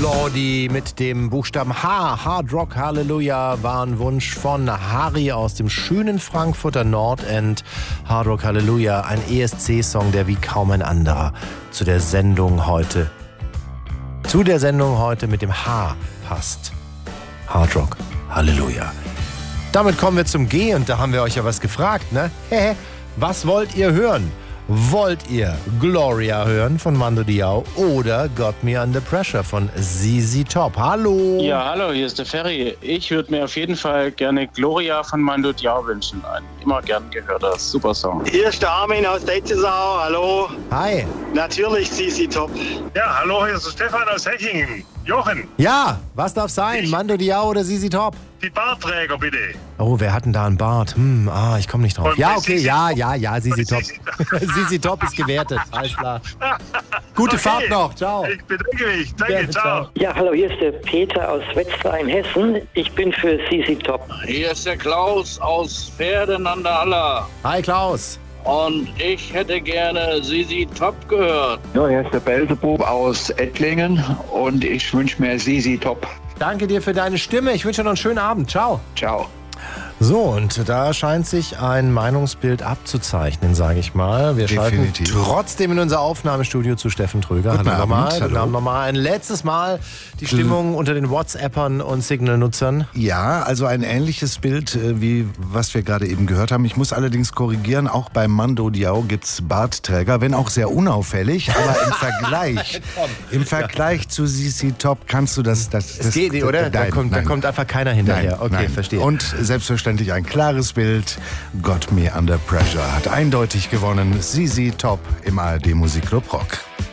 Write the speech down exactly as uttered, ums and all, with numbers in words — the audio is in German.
Lordi mit dem Buchstaben H. Hard Rock Hallelujah war ein Wunsch von Harry aus dem schönen Frankfurter Nordend. Hard Rock Hallelujah, ein E S C-Song, der wie kaum ein anderer zu der Sendung heute, zu der Sendung heute mit dem H passt. Hard Rock Hallelujah. Damit kommen wir zum G und da haben wir euch ja was gefragt, ne? Was wollt ihr hören? Wollt ihr Gloria hören von Mando Diao oder Got Me Under Pressure von Z Z Top? Hallo! Ja, hallo, hier ist der Ferry. Ich würde mir auf jeden Fall gerne Gloria von Mando Diao wünschen. Ein immer gern gehörter super Song. Hier ist der Armin aus Deizesau. Hallo. Hi. Natürlich Z Z Top. Ja, hallo, hier ist der Stefan aus Hechingen. Jochen. Ja, was darf sein? Ich. Mando Diao oder Z Z Top? Die Bartträger, bitte. Oh, wer hat denn da einen Bart? Hm, ah, ich komme nicht drauf. Und ja, okay, Z Z ja, Top. ja, ja, Z Z Top. Z Z Top ist gewertet, alles klar. Gute Okay. Fahrt noch, ciao. Ich bedanke mich. Danke, Gerne, ciao. ciao. Ja, hallo, hier ist der Peter aus Wetzlar in Hessen. Ich bin für Z Z Top. Hier ist der Klaus aus Pferden an der Aller. Hi Klaus. Und ich hätte gerne Z Z Top gehört. Ja, hier ist der Belzebub aus Ettlingen und ich wünsche mir Z Z Top. Danke dir für deine Stimme. Ich wünsche dir noch einen schönen Abend. Ciao. Ciao. So, und da scheint sich ein Meinungsbild abzuzeichnen, sage ich mal. Wir Definitiv. schalten trotzdem in unser Aufnahmestudio zu Steffen Tröger. Guten Hallo Abend, nochmal. hallo. Wir haben nochmal ein letztes Mal die Stimmung unter den WhatsAppern und Signal-Nutzern. Ja, also ein ähnliches Bild, äh, wie was wir gerade eben gehört haben. Ich muss allerdings korrigieren, auch bei Mando Diao gibt's Bartträger, wenn auch sehr unauffällig, aber im Vergleich, im Vergleich zu Z Z Top kannst du das... das, das Es geht nicht, oder? Nein, da, kommt, nein. da kommt einfach keiner hinterher. Nein, okay, nein. verstehe. Und selbstverständlich ein klares Bild. Got Me Under Pressure hat eindeutig gewonnen. Z Z Top im A R D Musikclub Rock.